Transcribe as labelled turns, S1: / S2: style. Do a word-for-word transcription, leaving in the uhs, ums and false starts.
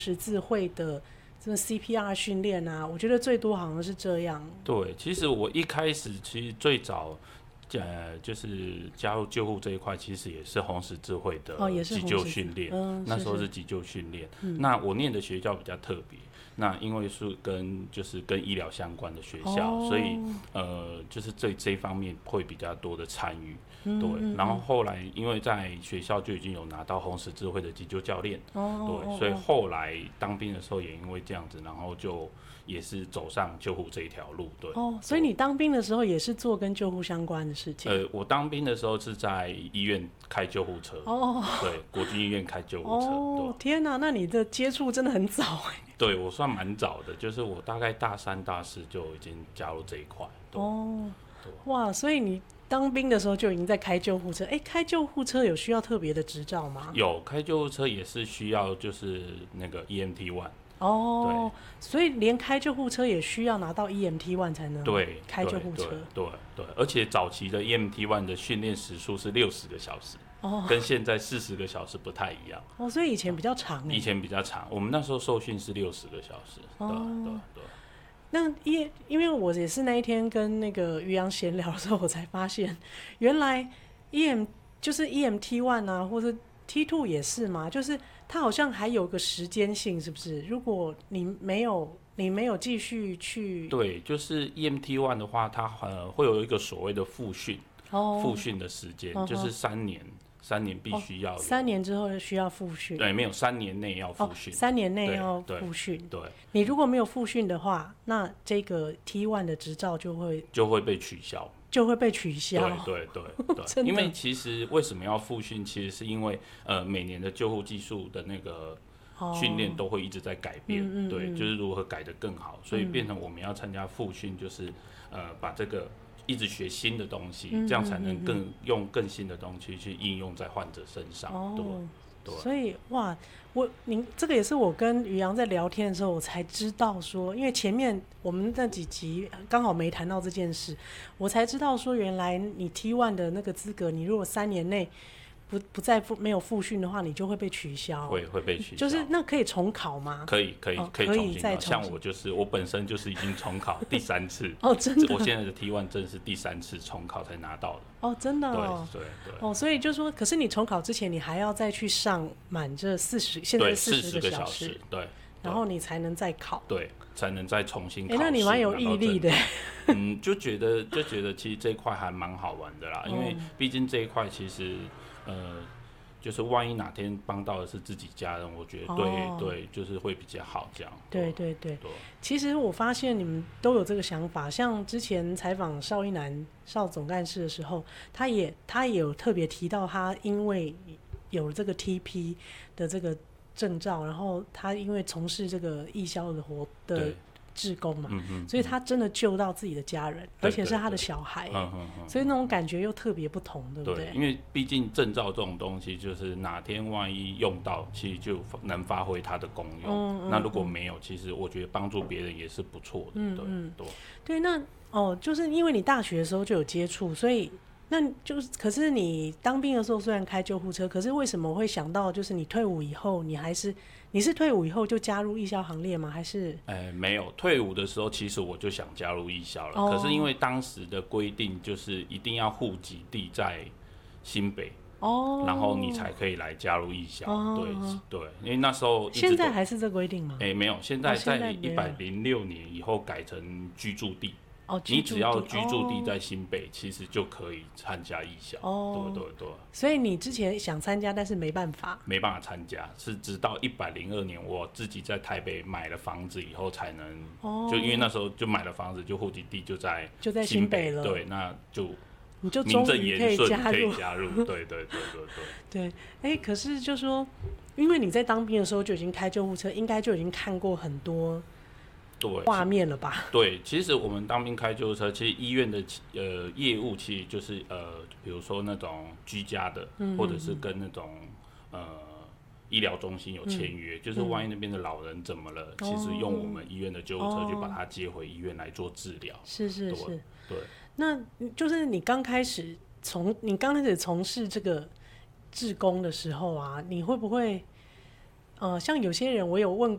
S1: 十字会的这 C P R 训练啊，我觉得最多好像是这样。
S2: 对，其实我一开始其实最早。呃，就是加入救护这一块，其实也是红十字会的急救训练、哦嗯，那时候是急救训练、嗯。那我念的学校比较特别，那因为是跟就是跟医疗相关的学校，哦、所以呃，就是这这一方面会比较多的参与。嗯、对、嗯，然后后来因为在学校就已经有拿到红十字会的急救教练，哦、对，所以后来当兵的时候也因为这样子，然后就也是走上救护这一条路。对，
S1: 哦，所以你当兵的时候也是做跟救护相关的事情？
S2: 呃，我当兵的时候是在医院开救护车，哦，对，国军医院开救护车。
S1: 哦，天哪，那你的接触真的很早哎。
S2: 对，我算蛮早的，就是我大概大三、大四就已经加入这一块。
S1: 哦，哇，所以你当兵的时候就已经在开救护车？哎，开救护车有需要特别的执照吗？
S2: 有，开救护车也是需要，就是那个 E M T 一。
S1: 哦，所以连开救护车也需要拿到 E M T 一 才能开救护车。
S2: 对 对, 对, 对，而且早期的 E M T 一 的训练时数是六十个小时，哦，跟现在四十个小时不太一样。
S1: 哦，所以以前比较长。
S2: 以前比较长，我们那时候受训是六十个小时。哦，对对对。
S1: 那因因为我也是那一天跟那个于洋闲聊的时候，我才发现原来 E M 就是 E M T 一 啊，或者 T 二 也是嘛，就是它好像还有个时间性，是不是？如果你没有你没有继续去，
S2: 对，就是 E M T 一 的话，它呃会有一个所谓的复训，哦，复训的时间、哦、就是三年。三年必须要、哦，
S1: 三年之后需要复训。
S2: 对，没有三年内要复训、哦，
S1: 三年内要复训。
S2: 对，
S1: 你如果没有复训的话，那这个 T 一 的执照就会
S2: 就会被取消，
S1: 就会被取消。
S2: 对对对对，因为其实为什么要复训？其实是因为呃每年的救护技术的那个训练都会一直在改变，哦、对、嗯嗯，就是如何改得更好，所以变成我们要参加复训，就是呃把这个。一直学新的东西、嗯，这样才能更、嗯、用更新的东西去应用在患者身上。哦，对对。
S1: 所以哇，我您这个也是我跟于洋在聊天的时候，我才知道说，因为前面我们那几集刚好没谈到这件事，我才知道说，原来你 T 一 的那个资格，你如果三年内不不再复没有复训的话，你就会被取消。
S2: 会会被取消。
S1: 就是那可以重考吗？
S2: 可以可以、哦、可以重新考。像我就是我本身就是已经重考第三次。
S1: 哦，真的。
S2: 我现在的 T 一 证是第三次重考才拿到的。
S1: 哦，真的哦。
S2: 对对对。
S1: 哦，所以就说，可是你重考之前，你还要再去上满这四十，现在四十个小时。
S2: 对，对，
S1: 然后你才能再考。
S2: 对，才能再重新考试。
S1: 哎，那你蛮有毅力的。
S2: 嗯，就觉得就觉得其实这一块还蛮好玩的啦，因为毕竟这一块其实呃。就是万一哪天帮到的是自己家人，我觉得对、哦、对，就是会比较好这样。
S1: 对对 对, 对。其实我发现你们都有这个想法，像之前采访邵一南邵总干事的时候，他也他也有特别提到，他因为有了这个 T P 的这个证照，然后他因为从事这个义消的活的。志工嘛、嗯嗯，所以他真的救到自己的家人，而且是他的小孩，嗯嗯嗯、所以那种感觉又特别不同，对不对？
S2: 对，因为毕竟证照这种东西，就是哪天万一用到，其实就能发挥它的功用、嗯嗯。那如果没有，其实我觉得帮助别人也是不错的，嗯、对、嗯、对。
S1: 对，那哦，就是因为你大学的时候就有接触，所以那就是，可是你当兵的时候虽然开救护车，可是为什么会想到，就是你退伍以后，你还是你是退伍以后就加入义消行列吗？还是？
S2: 哎、欸，没有，退伍的时候其实我就想加入义消了、哦，可是因为当时的规定就是一定要户籍地在新北。哦，然后你才可以来加入义消、哦，对对，因为那时候
S1: 现在还是这规定吗？
S2: 哎、欸，没有，现在在一百零六年以后改成居住地。
S1: 哦，
S2: 你只要居住地在新北、哦，其实就可以参加义消。哦，对对对。
S1: 所以你之前想参加，但是没办法，
S2: 没办法参加，是直到一百零二年，我自己在台北买了房子以后才能。哦。就因为那时候就买了房子，就户籍地就在
S1: 就在新北了。
S2: 对，那就
S1: 你就名正言顺
S2: 可以加入。对对对对
S1: 对。对，哎、欸，可是就说，因为你在当兵的时候就已经开救护车，应该就已经看过很多。画面了吧？
S2: 对，其实我们当兵开救护车，其实医院的呃业务其实就是呃，比如说那种居家的，嗯、或者是跟那种呃医疗中心有签约、嗯，就是万一那边的老人怎么了，嗯、其实用我们医院的救护车就把他接回医院来做治疗。
S1: 是是是，
S2: 对。
S1: 那就是你刚开始从你刚开始从事这个志工的时候啊，你会不会？呃，像有些人，我有问